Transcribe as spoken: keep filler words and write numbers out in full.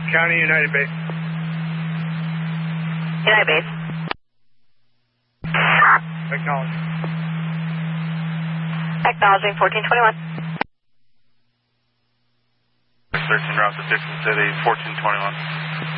County, United Base. United Base. Acknowledge. Acknowledging fourteen twenty-one. Searching route to Dixon City, fourteen twenty-one.